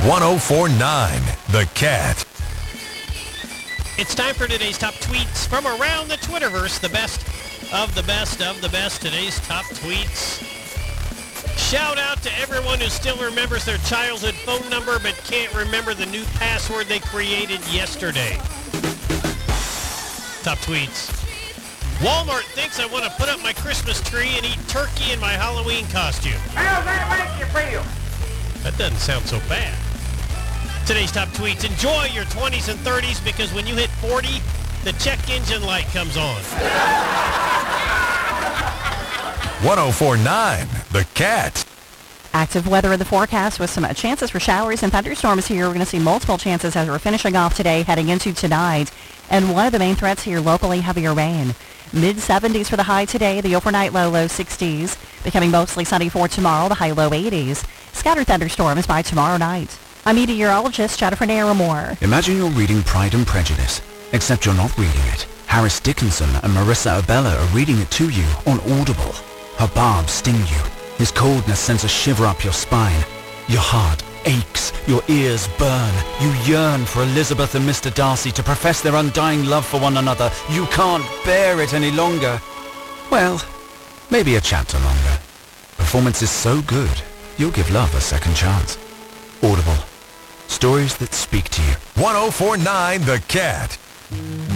1049 The Cat. It's time for today's top tweets from around the Twitterverse. The best of the best of the best. Today's top tweets. Shout out to everyone who still remembers their childhood phone number but can't remember the new password they created yesterday. Top tweets. Walmart thinks I want to put up my Christmas tree and eat turkey in my Halloween costume. How's that make you feel? That doesn't sound so bad. Today's top tweets. Enjoy your 20s and 30s because when you hit 40, the check engine light comes on. 1049 The Cat. Active weather in the forecast with some chances for showers and thunderstorms here. We're going to see multiple chances as we're finishing off today, heading into tonight. And one of the main threats here locally, heavier rain. Mid-70s for the high today, the overnight low 60s. Becoming mostly sunny for tomorrow, the high low 80s. Scattered thunderstorms by tomorrow night. I'm meteorologist Jennifer Naramore. Imagine you're reading Pride and Prejudice, except you're not reading it. Harris Dickinson and Marissa Abella are reading it to you on Audible. Her barbs sting you. His coldness sends a shiver up your spine. Your heart aches. Your ears burn. You yearn for Elizabeth and Mr. Darcy to profess their undying love for one another. You can't bear it any longer. Well, maybe a chapter longer. Performance is so good, you'll give love a second chance. Audible. Stories that speak to you. 1049 The Cat.